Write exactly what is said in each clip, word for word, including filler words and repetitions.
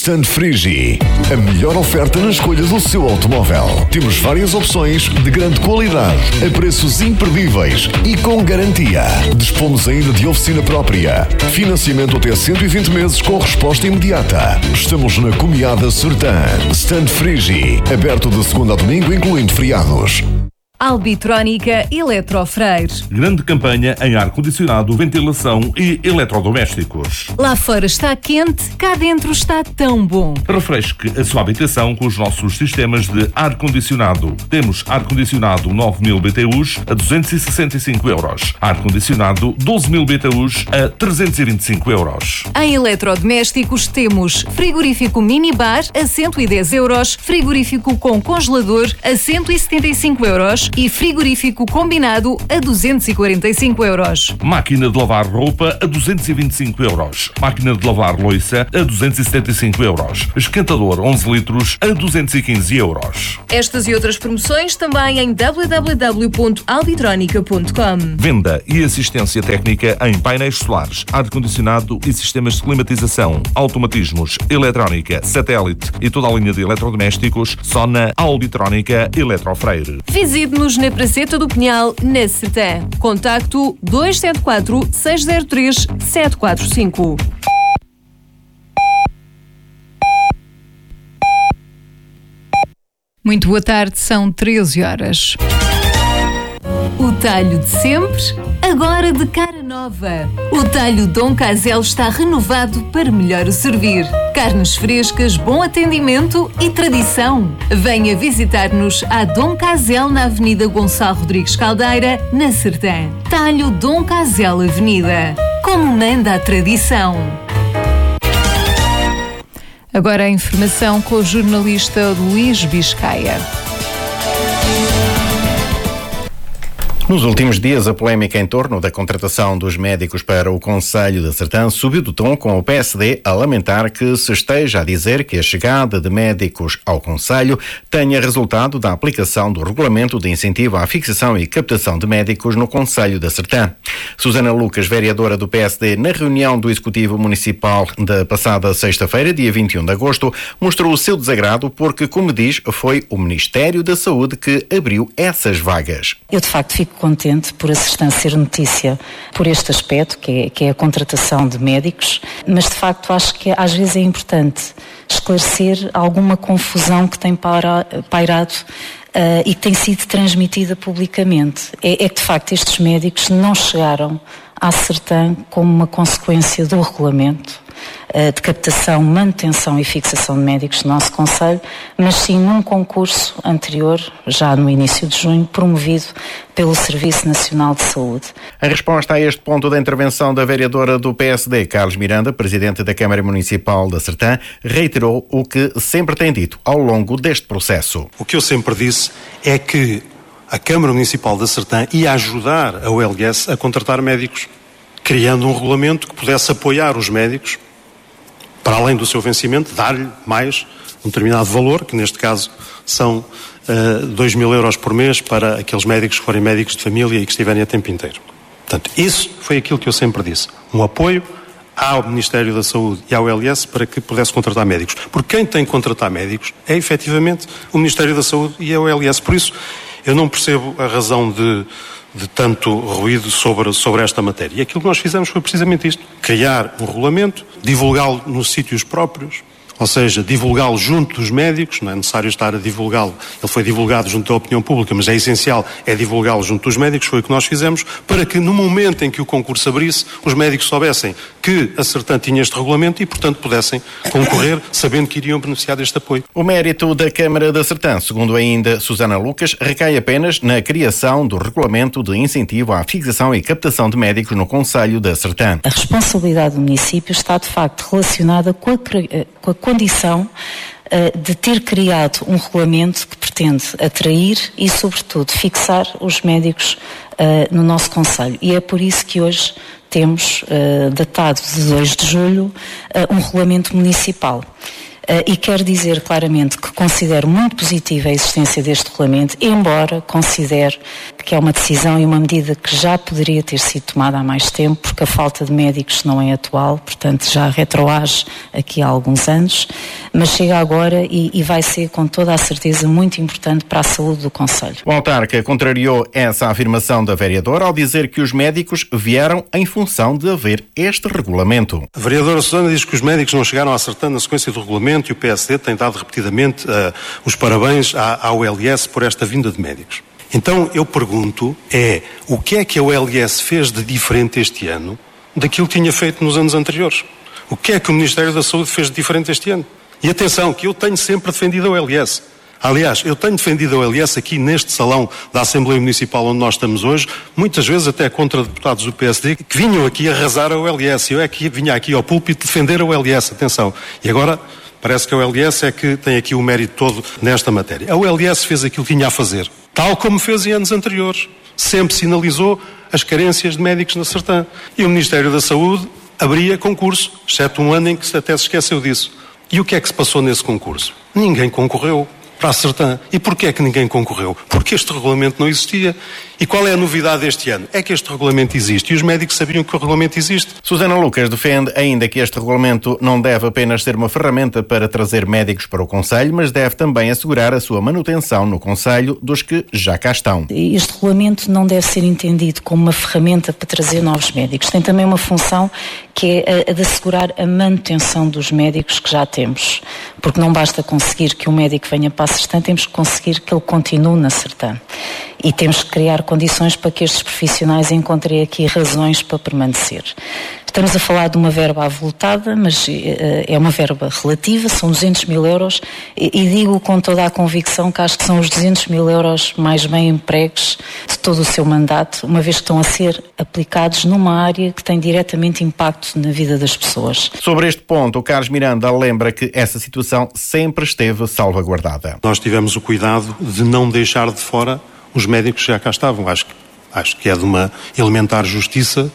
Stand Frigi, a melhor oferta na escolha do seu automóvel. Temos várias opções de grande qualidade, a preços imperdíveis e com garantia. Dispomos ainda de oficina própria. Financiamento até cento e vinte meses com resposta imediata. Estamos na Comiada Sertã. Stand Frigi, aberto de segunda a domingo, incluindo feriados. Albitrónica Eletrofreire. Grande campanha em ar-condicionado, ventilação e eletrodomésticos. Lá fora está quente, cá dentro está tão bom. Refresque a sua habitação com os nossos sistemas de ar-condicionado. Temos ar-condicionado nove mil B T Us a duzentos e sessenta e cinco euros. Ar-condicionado doze mil B T Us a trezentos e vinte e cinco euros. Em eletrodomésticos temos frigorífico minibar a cento e dez euros, frigorífico com congelador a cento e setenta e cinco euros e frigorífico combinado a duzentos e quarenta e cinco euros. Máquina de lavar roupa a duzentos e vinte e cinco euros. Máquina de lavar loiça a duzentos e setenta e cinco euros. Esquentador onze litros a duzentos e quinze euros. Estas e outras promoções também em w w w ponto albitronica ponto com. Venda e assistência técnica em painéis solares, ar-condicionado e sistemas de climatização, automatismos, eletrónica, satélite e toda a linha de eletrodomésticos só na Albitrónica Eletrofreire. Visite-nos na Praceta do Pinhal, na Sertã. Contacto dois sete quatro, seis zero três, sete quatro cinco. Muito boa tarde, são treze horas. O talho de sempre, agora de cara nova. O talho Dom Casel está renovado para melhor o servir. Carnes frescas, bom atendimento e tradição. Venha visitar-nos à Dom Casel na Avenida Gonçalo Rodrigues Caldeira, na Sertã. Talho Dom Casel Avenida. Como manda a tradição. Agora a informação com o jornalista Luís Biscaia. Nos últimos dias, a polémica em torno da contratação dos médicos para o Conselho da Sertã subiu do tom, com o P S D a lamentar que se esteja a dizer que a chegada de médicos ao Conselho tenha resultado da aplicação do Regulamento de Incentivo à Fixação e Captação de Médicos no Conselho da Sertã. Susana Lucas, vereadora do P S D, na reunião do Executivo Municipal da passada sexta-feira, dia vinte e um de agosto, mostrou o seu desagrado porque, como diz, foi o Ministério da Saúde que abriu essas vagas. Eu, de facto, fico contente por a Sertã ser notícia por este aspecto, que é, que é a contratação de médicos, mas de facto acho que às vezes é importante esclarecer alguma confusão que tem paira, pairado uh, e que tem sido transmitida publicamente. É, é que de facto estes médicos não chegaram à Sertã como uma consequência do regulamento de captação, manutenção e fixação de médicos do nosso Conselho, mas sim num concurso anterior, já no início de junho, promovido pelo Serviço Nacional de Saúde. A resposta a este ponto da intervenção da vereadora do P S D, Carlos Miranda, presidente da Câmara Municipal da Sertã, reiterou o que sempre tem dito ao longo deste processo. O que eu sempre disse é que a Câmara Municipal da Sertã ia ajudar a O L S a contratar médicos, criando um regulamento que pudesse apoiar os médicos, para além do seu vencimento, dar-lhe mais um determinado valor, que neste caso são uh, dois mil euros por mês para aqueles médicos que forem médicos de família e que estiverem a tempo inteiro. Portanto, isso foi aquilo que eu sempre disse. Um apoio ao Ministério da Saúde e ao O L S para que pudesse contratar médicos. Porque quem tem que contratar médicos é, efetivamente, o Ministério da Saúde e a O L S. Por isso, eu não percebo a razão de... de tanto ruído sobre, sobre esta matéria. E aquilo que nós fizemos foi precisamente isto. Criar um regulamento, divulgá-lo nos sítios próprios, ou seja, divulgá-lo junto dos médicos, não é necessário estar a divulgá-lo, ele foi divulgado junto da opinião pública, mas é essencial é divulgá-lo junto dos médicos, foi o que nós fizemos, para que no momento em que o concurso abrisse, os médicos soubessem que a Sertã tinha este regulamento e, portanto, pudessem concorrer, sabendo que iriam beneficiar deste apoio. O mérito da Câmara da Sertã, segundo ainda Susana Lucas, recai apenas na criação do Regulamento de Incentivo à Fixação e Captação de Médicos no Conselho da Sertã. A responsabilidade do município está, de facto, relacionada com a, com a condição uh, de ter criado um regulamento que pretende atrair e, sobretudo, fixar os médicos uh, no nosso Conselho. E é por isso que hoje temos, uh, datado de dois de julho, uh, um regulamento municipal. e quero dizer claramente que considero muito positiva a existência deste regulamento, embora considere que é uma decisão e uma medida que já poderia ter sido tomada há mais tempo, porque a falta de médicos não é atual, portanto já retroage aqui há alguns anos, mas chega agora e, e vai ser com toda a certeza muito importante para a saúde do concelho. O autarca contrariou essa afirmação da vereadora ao dizer que os médicos vieram em função de haver este regulamento. A vereadora Susana diz que os médicos não chegaram à Sertã na sequência do regulamento e o P S D tem dado repetidamente uh, os parabéns à, à O L S por esta vinda de médicos. Então eu pergunto é o que é que a O L S fez de diferente este ano daquilo que tinha feito nos anos anteriores? O que é que o Ministério da Saúde fez de diferente este ano? E atenção, que eu tenho sempre defendido a O L S. Aliás, eu tenho defendido a O L S aqui neste salão da Assembleia Municipal onde nós estamos hoje, muitas vezes até contra deputados do P S D que vinham aqui arrasar a O L S. Eu é que vinha aqui ao púlpito defender a O L S, atenção. E agora parece que a O L S é que tem aqui o mérito todo nesta matéria. A O L S fez aquilo que tinha a fazer, tal como fez em anos anteriores. Sempre sinalizou as carências de médicos na Sertã. E o Ministério da Saúde abria concurso, exceto um ano em que até se esqueceu disso. E o que é que se passou nesse concurso? Ninguém concorreu para a Sertã. E porquê é que ninguém concorreu? Porque este regulamento não existia. E qual é a novidade deste ano? É que este regulamento existe e os médicos sabiam que o regulamento existe. Susana Lucas defende ainda que este regulamento não deve apenas ser uma ferramenta para trazer médicos para o concelho, mas deve também assegurar a sua manutenção no concelho dos que já cá estão. Este regulamento não deve ser entendido como uma ferramenta para trazer novos médicos. Tem também uma função que é a de assegurar a manutenção dos médicos que já temos. Porque não basta conseguir que um médico venha para a Sertã, temos que conseguir que ele continue na Sertã. E temos que criar condições para que estes profissionais encontrem aqui razões para permanecer. Estamos a falar de uma verba avultada, mas uh, é uma verba relativa, são duzentos mil euros, e, e digo com toda a convicção que acho que são os duzentos mil euros mais bem empregues de todo o seu mandato, uma vez que estão a ser aplicados numa área que tem diretamente impacto na vida das pessoas. Sobre este ponto, o Carlos Miranda lembra que essa situação sempre esteve salvaguardada. Nós tivemos o cuidado de não deixar de fora os médicos que já cá estavam. Acho, acho que é de uma elementar justiça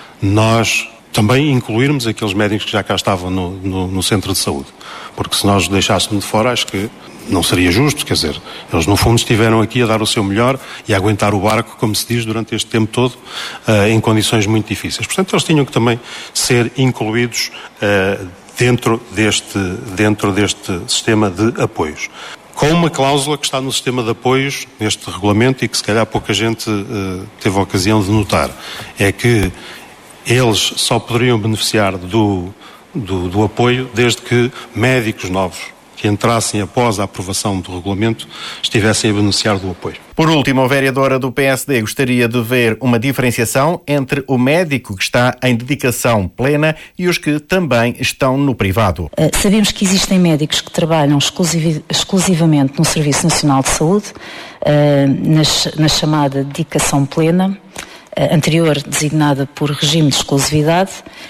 nós também incluirmos aqueles médicos que já cá estavam no, no, no centro de saúde. Porque se nós deixássemos de fora, acho que não seria justo. Quer dizer, eles no fundo estiveram aqui a dar o seu melhor e a aguentar o barco, como se diz, durante este tempo todo, uh, em condições muito difíceis. Portanto, eles tinham que também ser incluídos uh, dentro deste, dentro deste sistema de apoios. Com uma cláusula que está no sistema de apoios, neste regulamento, e que se calhar pouca gente uh, teve a ocasião de notar, é que eles só poderiam beneficiar do, do, do apoio desde que médicos novos que entrassem após a aprovação do regulamento estivessem a beneficiar do apoio. Por último, a vereadora do P S D gostaria de ver uma diferenciação entre o médico que está em dedicação plena e os que também estão no privado. Uh, sabemos que existem médicos que trabalham exclusiv- exclusivamente no Serviço Nacional de Saúde, uh, nas, na chamada dedicação plena, uh, anterior designada por regime de exclusividade,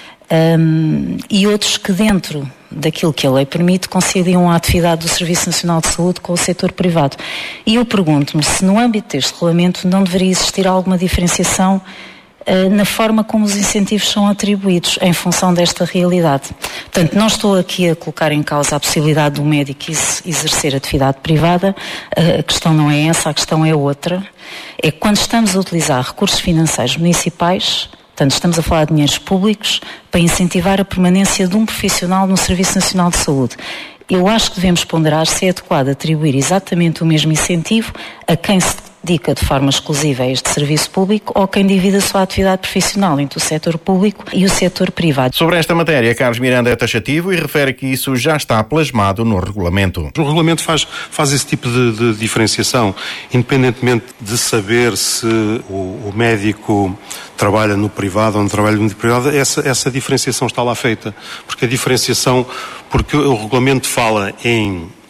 um, e outros que dentro daquilo que a lei permite, conciliam a atividade do Serviço Nacional de Saúde com o setor privado. E eu pergunto-me se no âmbito deste regulamento não deveria existir alguma diferenciação uh, na forma como os incentivos são atribuídos em função desta realidade. Portanto, não estou aqui a colocar em causa a possibilidade do médico exercer atividade privada, uh, a questão não é essa, a questão é outra. É que quando estamos a utilizar recursos financeiros municipais, portanto, estamos a falar de dinheiros públicos para incentivar a permanência de um profissional no Serviço Nacional de Saúde. Eu acho que devemos ponderar se é adequado atribuir exatamente o mesmo incentivo a quem se dedica de forma exclusiva a este serviço público ou quem divide a sua atividade profissional entre o setor público e o setor privado. Sobre esta matéria, Carlos Miranda é taxativo e refere que isso já está plasmado no regulamento. O regulamento faz, faz esse tipo de, de diferenciação, independentemente de saber se o, o médico trabalha no privado ou não trabalha no privado, essa, essa diferenciação está lá feita. Porque a diferenciação, porque o regulamento fala em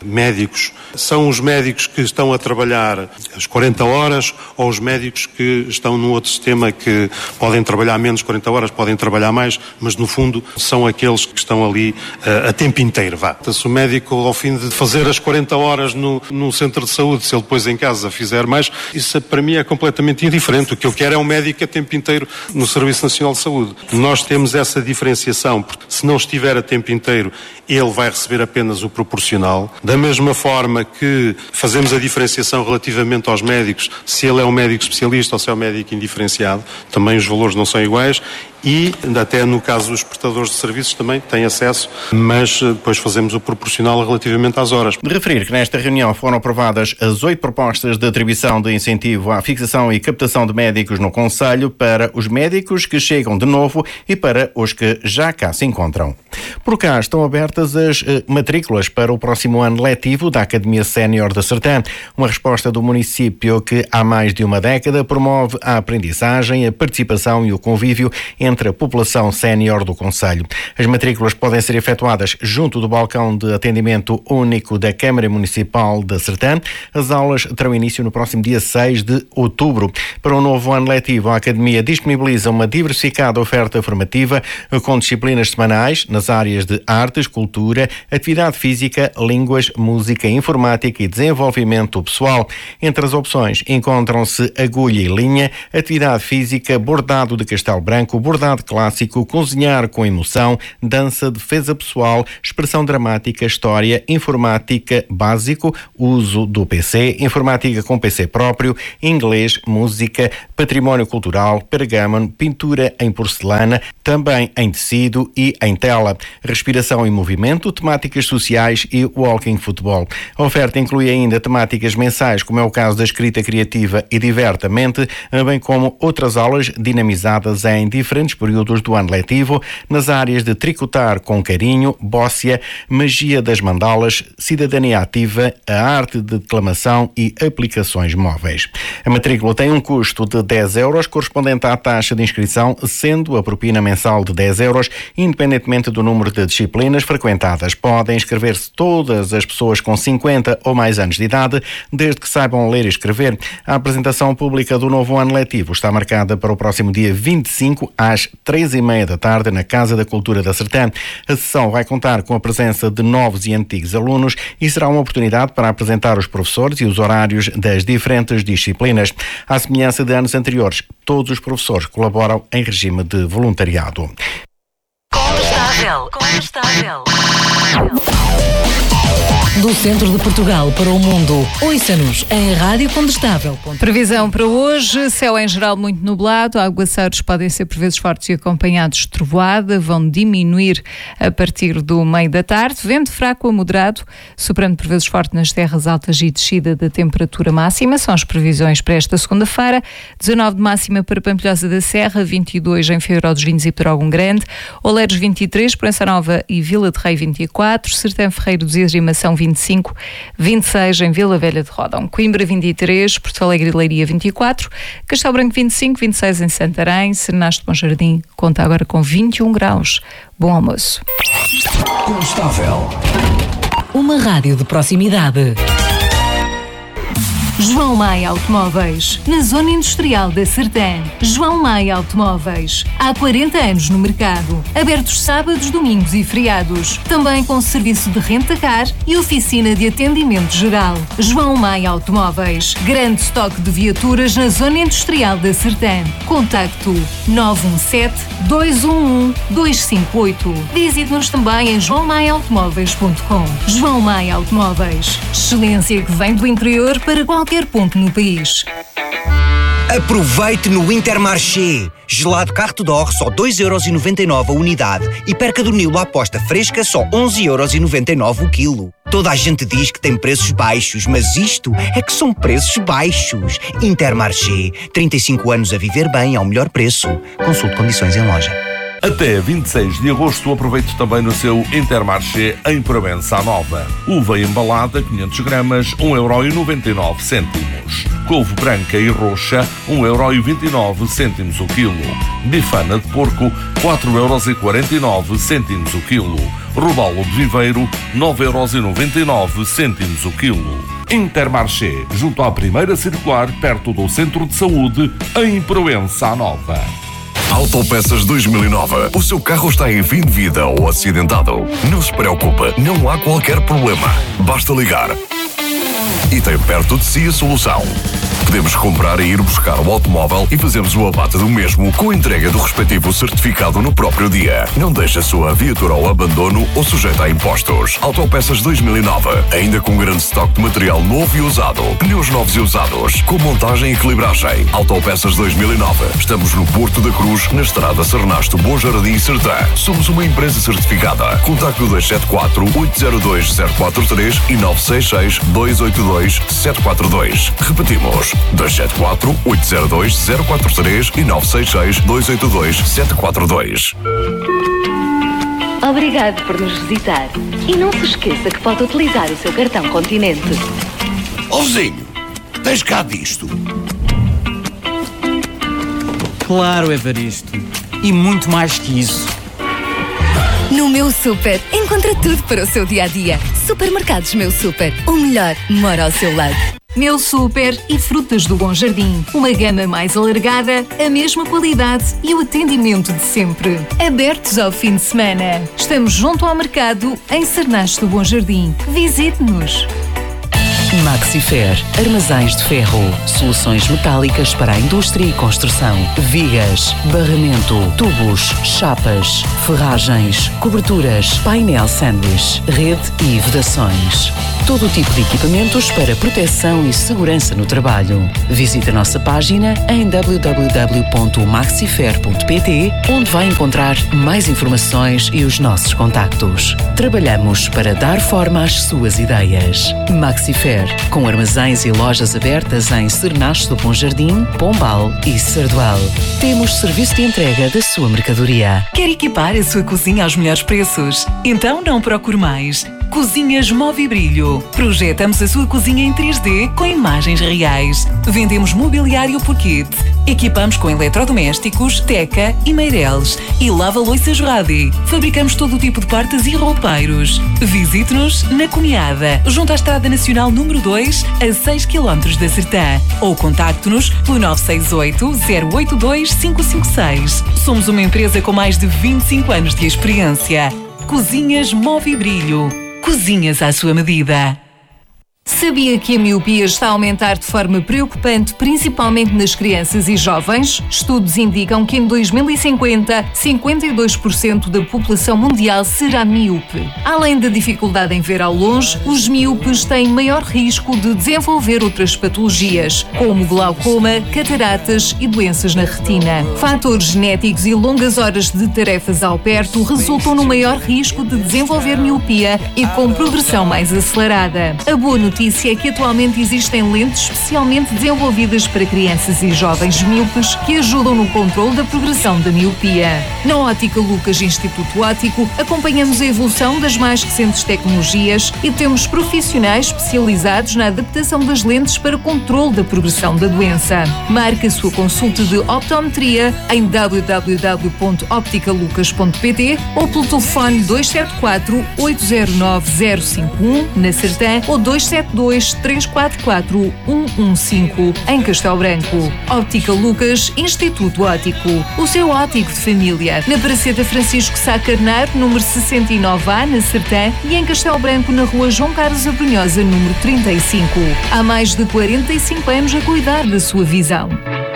médicos. São os médicos que estão a trabalhar as quarenta horas ou os médicos que estão num outro sistema que podem trabalhar menos quarenta horas, podem trabalhar mais, mas no fundo são aqueles que estão ali uh, a tempo inteiro. Vá. Se o médico, ao fim de fazer as quarenta horas no, no centro de saúde, se ele depois em casa fizer mais, isso para mim é completamente indiferente. O que eu quero é um médico a tempo inteiro no Serviço Nacional de Saúde. Nós temos essa diferenciação, porque se não estiver a tempo inteiro, ele vai receber apenas o proporcional. Da mesma forma que fazemos a diferenciação relativamente aos médicos, se ele é um médico especialista ou se é um médico indiferenciado, também os valores não são iguais. E até no caso dos prestadores de serviços também têm acesso, mas depois fazemos o proporcional relativamente às horas. De referir que nesta reunião foram aprovadas as oito propostas de atribuição de incentivo à fixação e captação de médicos no Conselho para os médicos que chegam de novo e para os que já cá se encontram. Por cá estão abertas as eh, matrículas para o próximo ano letivo da Academia Sénior da Sertã, uma resposta do município que há mais de uma década promove a aprendizagem, a participação e o convívio entre entre a população sénior do concelho. As matrículas podem ser efetuadas junto do balcão de atendimento único da Câmara Municipal da Sertã. As aulas terão início no próximo dia seis de outubro. Para o novo ano letivo, a Academia disponibiliza uma diversificada oferta formativa com disciplinas semanais nas áreas de artes, cultura, atividade física, línguas, música, informática e desenvolvimento pessoal. Entre as opções encontram-se agulha e linha, atividade física, bordado de castelo branco, bordado clássico, cozinhar com emoção, dança, defesa pessoal, expressão dramática, história, informática básico, uso do P C, informática com P C próprio, inglês, música, património cultural, pergâmano, pintura em porcelana, também em tecido e em tela, respiração e movimento, temáticas sociais e walking futebol. A oferta inclui ainda temáticas mensais, como é o caso da escrita criativa e divertamente, bem como outras aulas dinamizadas em diferentes períodos do ano letivo, nas áreas de tricotar com carinho, bóssia, magia das mandalas, cidadania ativa, a arte de declamação e aplicações móveis. A matrícula tem um custo de dez euros, correspondente à taxa de inscrição, sendo a propina mensal de dez euros, independentemente do número de disciplinas frequentadas. Podem inscrever-se todas as pessoas com cinquenta ou mais anos de idade, desde que saibam ler e escrever. A apresentação pública do novo ano letivo está marcada para o próximo dia vinte e cinco, às três e meia da tarde, na Casa da Cultura da Sertã. A sessão vai contar com a presença de novos e antigos alunos e será uma oportunidade para apresentar os professores e os horários das diferentes disciplinas. À semelhança de anos anteriores, todos os professores colaboram em regime de voluntariado. Combustável. Combustável. Do centro de Portugal para o mundo. Ouça-nos em rádio condestável. Previsão para hoje: céu em geral muito nublado, aguaceiros podem ser por vezes fortes e acompanhados de trovoada, vão diminuir a partir do meio da tarde, vento fraco a moderado, soprando por vezes forte nas terras altas e descida da temperatura máxima, são as previsões para esta segunda-feira. dezanove de máxima para Pampilhosa da Serra, vinte e dois em Figueiró dos Vinhos e Pedrógão Grande, Oleiros vinte e três, Proença Nova e Vila de Rei vinte e quatro, Sertã Ferreiro dos Idres e Mação vinte e cinco, vinte e seis em Vila Velha de Ródão, Coimbra vinte e três, Porto Alegre e Leiria vinte e quatro, Castelo Branco vinte e cinco, vinte e seis em Santarém, Serenastre de Bom Jardim conta agora com vinte e um graus. Bom almoço. Constável. Uma rádio de proximidade. João Maia Automóveis, na Zona Industrial da Sertã. João Maia Automóveis, há quarenta anos no mercado. Abertos sábados, domingos e feriados. Também com serviço de renta-car e oficina de atendimento geral. João Maia Automóveis, grande estoque de viaturas na Zona Industrial da Sertã. Contacto nove um sete, dois um um, dois cinco oito. Visite-nos também em joão maia automóveis ponto com. João Maia Automóveis, excelência que vem do interior para qualquer qualquer ponto no país. Aproveite no Intermarché. Gelado Carte d'Or só dois euros e noventa e nove a unidade e perca do Nilo à aposta fresca só onze euros e noventa e nove o quilo. Toda a gente diz que tem preços baixos, mas isto é que são preços baixos. Intermarché. trinta e cinco anos a viver bem ao melhor preço. Consulte condições em loja. Até vinte e seis de agosto aproveite também no seu Intermarché em Provença Nova. Uva embalada quinhentos gramas, um euro e noventa e nove cêntimos. cêntimos. Couve branca e roxa, um euro e vinte e nove cêntimos o quilo. Bifana de porco, quatro euros e quarenta e nove cêntimos o quilo. Robalo de viveiro, nove euros e noventa e nove cêntimos o quilo. Intermarché, junto à primeira circular, perto do Centro de Saúde, em Proença Nova. Autopeças dois mil e nove. O seu carro está em fim de vida ou acidentado? Não se preocupe, não há qualquer problema. Basta ligar e tem perto de si a solução. Podemos comprar e ir buscar o automóvel e fazemos o abate do mesmo com a entrega do respectivo certificado no próprio dia. Não deixe a sua viatura ao abandono ou sujeita a impostos. Autopeças dois mil e nove, ainda com grande estoque de material novo e usado. Pneus novos e usados, com montagem e equilibragem. Autopeças dois mil e nove. Estamos no Porto da Cruz, na estrada Sernasto, Bom Jardim e Sertã. Somos uma empresa certificada. Contacte o dois sete quatro, oito zero dois, zero quatro três e nove seis seis, dois oito dois, sete quatro dois. Repetimos. dois sete quatro, oito zero dois, zero quatro três e nove seis seis, dois oito dois, sete quatro dois. Obrigado por nos visitar. E não se esqueça que pode utilizar o seu cartão Continente. Ó vizinho, tens cá disto? Claro, Evaristo. E muito mais que isso. No Meu Super, encontra tudo para o seu dia-a-dia. Supermercados Meu Super. O melhor mora ao seu lado. Meu Super e Frutas do Bom Jardim. Uma gama mais alargada, a mesma qualidade e o atendimento de sempre. Abertos ao fim de semana. Estamos junto ao mercado, em Sernasto do Bom Jardim. Visite-nos. Maxifer, armazéns de ferro, soluções metálicas para a indústria e construção, vigas, barramento, tubos, chapas, ferragens, coberturas, painel sanduíche, rede e vedações. Todo o tipo de equipamentos para proteção e segurança no trabalho. Visite a nossa página em w w w ponto maxifer ponto p t, onde vai encontrar mais informações e os nossos contactos. Trabalhamos para dar forma às suas ideias. Maxifer, com armazéns e lojas abertas em Sernasto do Bom Jardim, Pombal e Sardual. Temos serviço de entrega da sua mercadoria. Quer equipar a sua cozinha aos melhores preços? Então não procure mais. Cozinhas Movibrilho. Projetamos a sua cozinha em três D com imagens reais. Vendemos mobiliário por kit. Equipamos com eletrodomésticos, teca e meireles. E lava-loiças Radi. Fabricamos todo o tipo de portas e roupeiros. Visite-nos na Cunhada, junto à Estrada Nacional número dois, a seis quilómetros da Sertã. Ou contacte-nos pelo nove seis oito, zero oito dois, cinco cinco seis. Somos uma empresa com mais de vinte e cinco anos de experiência. Cozinhas Movibrilho. Cozinhas à sua medida. Sabia que a miopia está a aumentar de forma preocupante, principalmente nas crianças e jovens? Estudos indicam que em dois mil e cinquenta, cinquenta e dois por cento da população mundial será míope. Além da dificuldade em ver ao longe, os míopes têm maior risco de desenvolver outras patologias, como glaucoma, cataratas e doenças na retina. Fatores genéticos e longas horas de tarefas ao perto resultam no maior risco de desenvolver miopia e com progressão mais acelerada. A boa notícia notícia é que atualmente existem lentes especialmente desenvolvidas para crianças e jovens míopes que ajudam no controle da progressão da miopia. Na Ótica Lucas Instituto Óptico, acompanhamos a evolução das mais recentes tecnologias e temos profissionais especializados na adaptação das lentes para controle da progressão da doença. Marque a sua consulta de optometria em w w w ponto optica lucas ponto p t ou pelo telefone dois sete quatro, oito zero nove, zero cinco um na Sertã ou dois sete dois, três quatro quatro, um um cinco em Castelo Branco. Óptica Lucas Instituto Óptico, o seu óptico de família, na Praceta Francisco Sá Carneiro, número sessenta e nove A, na Sertã, e em Castelo Branco, na Rua João Carlos Abrunhosa, número trinta e cinco. Há mais de quarenta e cinco anos a cuidar da sua visão.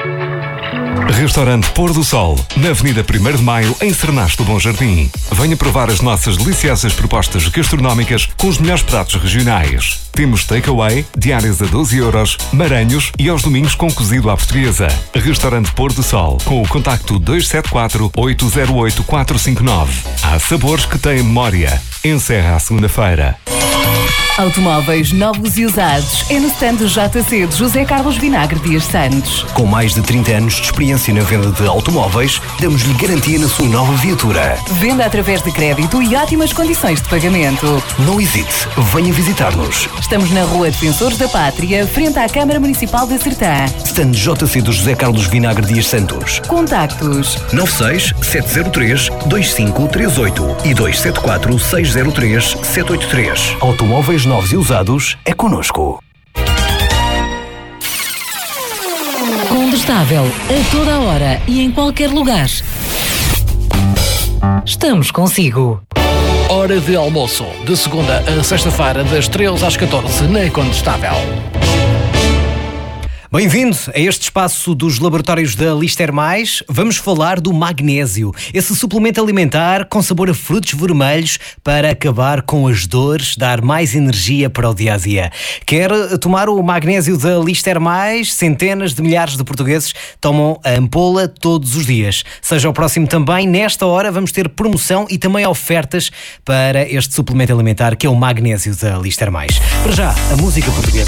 Restaurante Pôr do Sol, na Avenida primeiro de Maio, em Sernasto do Bom Jardim. Venha provar as nossas deliciosas propostas gastronómicas com os melhores pratos regionais. Temos takeaway, diárias a doze euros, maranhos e aos domingos com cozido à portuguesa. Restaurante Pôr do Sol, com o contacto dois sete quatro, oito zero oito, quatro cinco nove. Há sabores que têm memória. Encerra a segunda-feira. Automóveis novos e usados é no stand do J C de José Carlos Vinagre Dias Santos. Com mais de trinta anos de experiência na venda de automóveis, damos-lhe garantia na sua nova viatura. Venda através de crédito e ótimas condições de pagamento. Não hesite, venha visitar-nos. Estamos na Rua Defensores da Pátria, frente à Câmara Municipal de Sertã. Stand J C do José Carlos Vinagre Dias Santos. Contactos nove seis sete zero três dois cinco três oito e dois sete quatro seis zero três sete oito três. Automóveis novos e usados é connosco. Condestável, a toda a hora e em qualquer lugar. Estamos consigo. Hora de almoço, de segunda a sexta-feira, das treze às catorze, na Condestável. Bem-vindo a este espaço dos laboratórios da Lister Mais. Vamos falar do magnésio, esse suplemento alimentar com sabor a frutos vermelhos para acabar com as dores, dar mais energia para o dia-a-dia. Quer tomar o magnésio da Lister Mais? Centenas de milhares de portugueses tomam a ampola todos os dias. Seja o próximo também. Nesta hora vamos ter promoção e também ofertas para este suplemento alimentar que é o magnésio da Lister Mais. Para já, a música portuguesa.